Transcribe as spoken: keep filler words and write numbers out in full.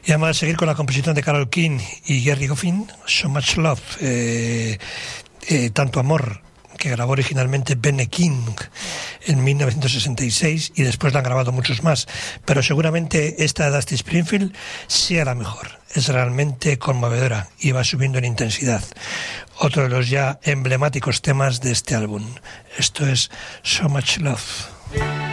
Y además seguir con la composición de Carole King y Gerry Goffin, So Much Love, eh, eh, Tanto Amor, que grabó originalmente Ben King en mil novecientos sesenta y seis y después la han grabado muchos más, pero seguramente esta de Dusty Springfield sea la mejor. Es realmente conmovedora y va subiendo en intensidad. Otro de los ya emblemáticos temas de este álbum. Esto es So Much Love.